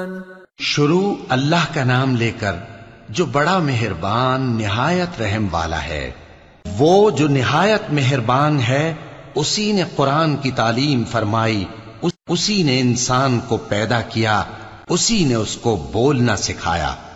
शुरू अल्लाह का नाम लेकर जो बड़ा मेहरबान निहायत रहम वाला है। वो जो निहायत मेहरबान है उसी ने कुरान की तालीम फरमाई, उसी ने इंसान को पैदा किया, उसी ने उसको बोलना सिखाया।